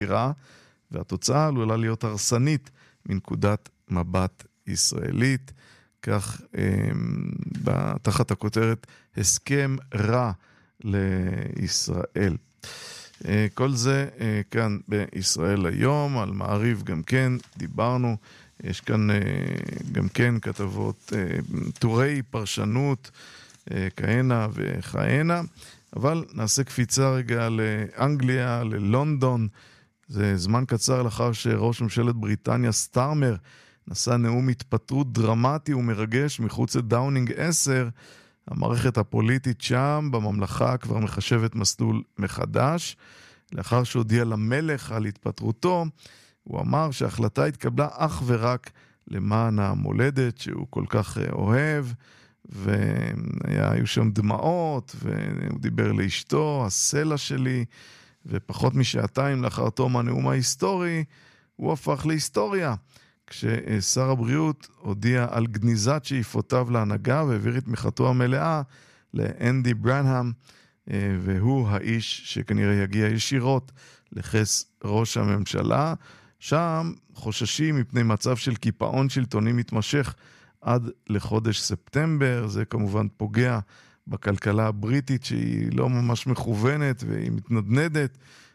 סבירה, והתוצאה עלולה להיות הרסנית מנקודת מבט ישראלית. כך תחת הכותרת הסכם רע לישראל. כל זה כאן בישראל היום, על מעריב גם כן דיברנו, יש כאן גם כן כתבות, טורי פרשנות, כהנה וכהנה, אבל נעשה קפיצה רגע לאנגליה, ללונדון. זה זמן קצר לאחר שראש ממשלת בריטניה סטארמר נשא נאום התפטרות דרמטי ומרגש מחוץ לדאונינג 10, המערכת הפוליטית שם בממלכה כבר מחשבת מסלול מחדש. לאחר שהודיע למלך על התפטרותו, הוא אמר שההחלטה התקבלה אך ורק למען המולדת שהוא כל כך אוהב, והיו שם דמעות, והוא דיבר לאשתו, הסלע שלי, ופחות משעתיים לאחר תום הנאום ההיסטורי, הוא הפך להיסטוריה, כששר הבריאות הודיע על גניזת שאיפותיו להנהגה, והעביר את תמיכתו המלאה לאנדי ברנהאם, והוא האיש שכנראה יגיע ישירות לכס ראש הממשלה. שם חוששים מפני מצב של קיפאון שלטוני מתמשך עד לחודש ספטמבר. זה כמובן פוגע בכלכלה הבריטית שהיא לא ממש מכוונת והיא מתנדנדת,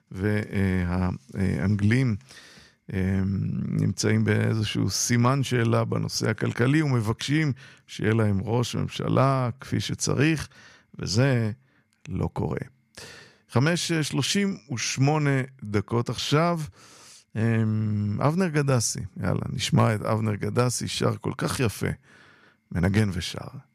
והאנגלים נמצאים באיזשהו סימן שאלה בנושא הכלכלי ומבקשים שיהיה להם ראש ממשלה כפי שצריך, וזה לא קורה. 5:38 עכשיו. אבנר גדסי, יאללה, נשמע את אבנר גדסי שר כל כך יפה, מנגן ושר.